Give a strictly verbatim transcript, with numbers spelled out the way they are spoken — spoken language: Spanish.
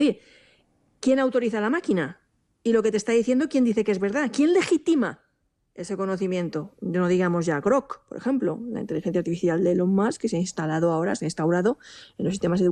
¿Quién autoriza a la máquina? Y lo que te está diciendo, ¿quién dice que es verdad? ¿Quién legitima ese conocimiento? No digamos ya Grok, por ejemplo, la inteligencia artificial de Elon Musk, que se ha instalado ahora, se ha instaurado en los sistemas educativos